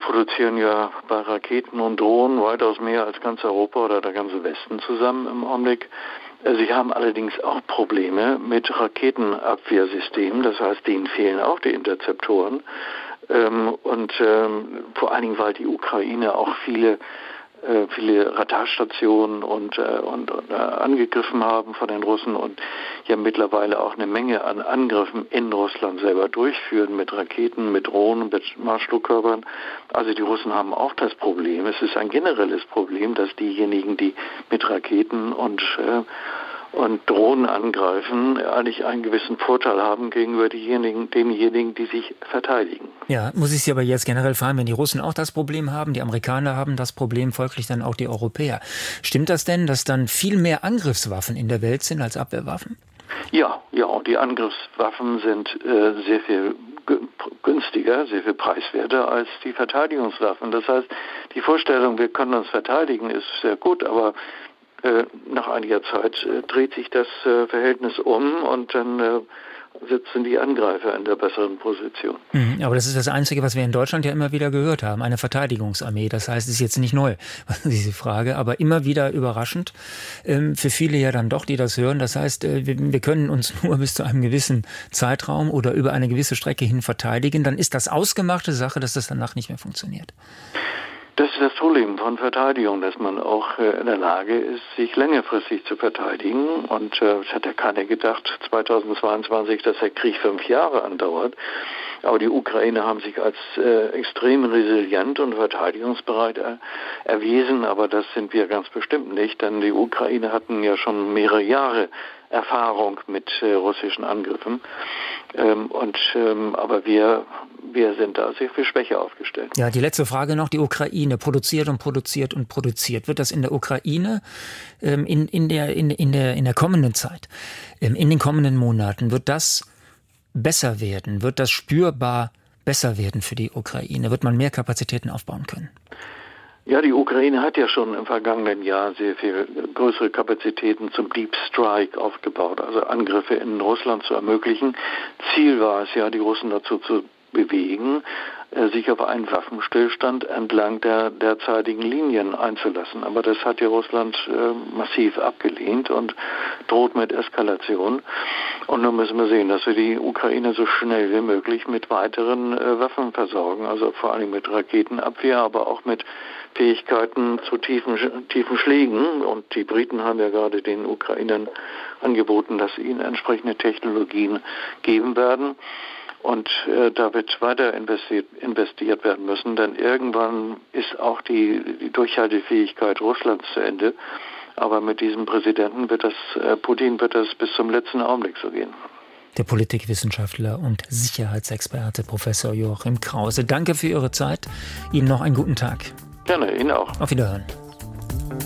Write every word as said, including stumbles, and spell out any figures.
produzieren ja bei Raketen und Drohnen weitaus mehr als ganz Europa oder der ganze Westen zusammen im Augenblick. Sie haben allerdings auch Probleme mit Raketenabwehrsystemen, das heißt, denen fehlen auch die Interzeptoren. Ähm, und ähm, vor allen Dingen, weil die Ukraine auch viele äh, viele Radarstationen und, äh, und, und äh, angegriffen haben von den Russen und ja mittlerweile auch eine Menge an Angriffen in Russland selber durchführen mit Raketen, mit Drohnen, mit Marschflugkörpern. Also die Russen haben auch das Problem. Es ist ein generelles Problem, dass diejenigen, die mit Raketen und äh, und Drohnen angreifen, eigentlich einen gewissen Vorteil haben gegenüber diejenigen, denjenigen, die sich verteidigen. Ja, muss ich Sie aber jetzt generell fragen, wenn die Russen auch das Problem haben, die Amerikaner haben das Problem, folglich dann auch die Europäer. Stimmt das denn, dass dann viel mehr Angriffswaffen in der Welt sind als Abwehrwaffen? Ja, ja, und die Angriffswaffen sind äh, sehr viel günstiger, sehr viel preiswerter als die Verteidigungswaffen. Das heißt, die Vorstellung, wir können uns verteidigen, ist sehr gut, aber Äh, nach einiger Zeit äh, dreht sich das äh, Verhältnis um und dann äh, sitzen die Angreifer in der besseren Position. Mhm, aber das ist das Einzige, was wir in Deutschland ja immer wieder gehört haben, eine Verteidigungsarmee. Das heißt, es ist jetzt nicht neu, diese Frage, aber immer wieder überraschend. Ähm, für viele ja dann doch, die das hören. Das heißt, äh, wir, wir können uns nur bis zu einem gewissen Zeitraum oder über eine gewisse Strecke hin verteidigen. Dann ist das ausgemachte Sache, dass das danach nicht mehr funktioniert. Das ist das Problem von Verteidigung, dass man auch äh, in der Lage ist, sich längerfristig zu verteidigen. Und äh, es hat ja keiner gedacht, zweitausendzweiundzwanzig, dass der Krieg fünf Jahre andauert. Aber die Ukrainer haben sich als äh, extrem resilient und verteidigungsbereit er, erwiesen. Aber das sind wir ganz bestimmt nicht, denn die Ukrainer hatten ja schon mehrere Jahre Erfahrung mit äh, russischen Angriffen. Ähm, und ähm, aber wir Wir sind da sehr viel schwächer aufgestellt. Ja, die letzte Frage noch. Die Ukraine produziert und produziert und produziert. Wird das in der Ukraine ähm, in, in, der, in, in, der, in der kommenden Zeit, ähm, in den kommenden Monaten, wird das besser werden? Wird das spürbar besser werden für die Ukraine? Wird man mehr Kapazitäten aufbauen können? Ja, die Ukraine hat ja schon im vergangenen Jahr sehr viel größere Kapazitäten zum Deep Strike aufgebaut, also Angriffe in Russland zu ermöglichen. Ziel war es ja, die Russen dazu zu bewegen, sich auf einen Waffenstillstand entlang der derzeitigen Linien einzulassen. Aber das hat ja Russland äh, massiv abgelehnt und droht mit Eskalation. Und nun müssen wir sehen, dass wir die Ukraine so schnell wie möglich mit weiteren äh, Waffen versorgen, also vor allem mit Raketenabwehr, aber auch mit Fähigkeiten zu tiefen, tiefen Schlägen. Und die Briten haben ja gerade den Ukrainern angeboten, dass sie ihnen entsprechende Technologien geben werden. Und äh, da wird weiter investiert, investiert werden müssen, denn irgendwann ist auch die, die Durchhaltefähigkeit Russlands zu Ende. Aber mit diesem Präsidenten wird das, äh, Putin wird das bis zum letzten Augenblick so gehen. Der Politikwissenschaftler und Sicherheitsexperte Professor Joachim Krause. Danke für Ihre Zeit. Ihnen noch einen guten Tag. Gerne, Ihnen auch. Auf Wiederhören.